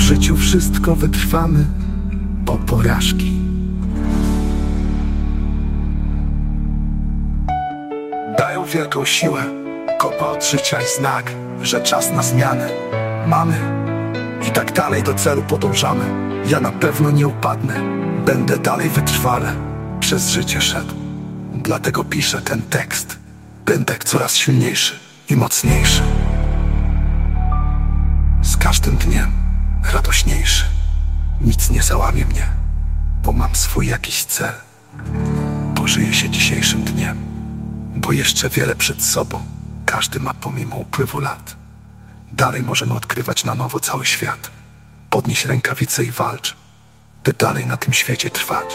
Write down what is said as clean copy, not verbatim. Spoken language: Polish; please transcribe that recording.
życiu wszystko wytrwamy, po porażki. Dają wielką siłę, kopa od życia i znak, że czas na zmianę mamy. I tak dalej do celu podążamy. Ja na pewno nie upadnę, będę dalej wytrwale przez życie szedł. Dlatego piszę ten tekst, będę coraz silniejszy i mocniejszy. Z każdym dniem radośniejszy. Nic nie załamie mnie, bo mam swój jakiś cel. Pożyję się dzisiejszym dniem, bo jeszcze wiele przed sobą. Każdy ma pomimo upływu lat. Dalej możemy odkrywać na nowo cały świat. Podnieś rękawice i walcz, by dalej na tym świecie trwać.